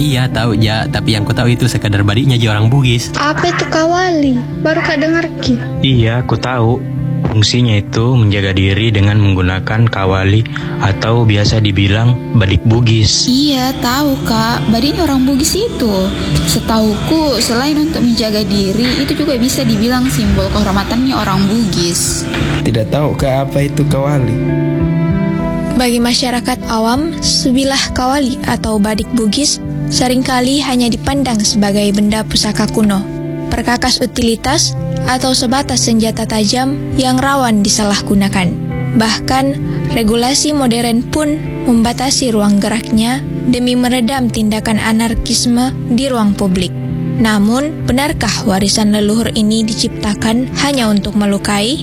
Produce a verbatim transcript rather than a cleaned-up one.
Iya tahu ya, tapi yang ku tahu itu sekadar badiknya aja orang Bugis. Apa itu kawali? Baru kak dengar Ki. Iya, aku tahu. Fungsinya itu menjaga diri dengan menggunakan kawali atau biasa dibilang badik Bugis. Iya, tahu Kak. Badiknya orang Bugis itu. Setauku, selain untuk menjaga diri, itu juga bisa dibilang simbol kehormatannya orang Bugis. Tidak tahu Kak apa itu kawali. Bagi masyarakat awam, sebilah kawali atau badik Bugis seringkali hanya dipandang sebagai benda pusaka kuno, perkakas utilitas, atau sebatas senjata tajam yang rawan disalahgunakan. Bahkan, regulasi modern pun membatasi ruang geraknya demi meredam tindakan anarkisme di ruang publik. Namun, benarkah warisan leluhur ini diciptakan hanya untuk melukai?